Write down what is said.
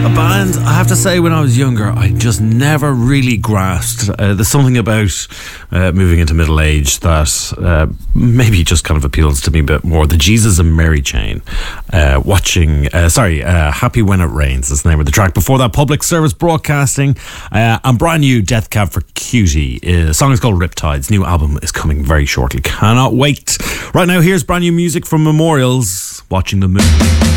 A band, I have to say, when I was younger, I just never really grasped. There's something about moving into middle age that maybe just kind of appeals to me a bit more. The Jesus and Mary chain. Happy When It Rains is the name of the track. Before that, Public Service Broadcasting and brand new Death Cab for Cutie. The song is called Riptides. New album is coming very shortly. Cannot wait. Right now, here's brand new music from Memorials, Watching the Moon.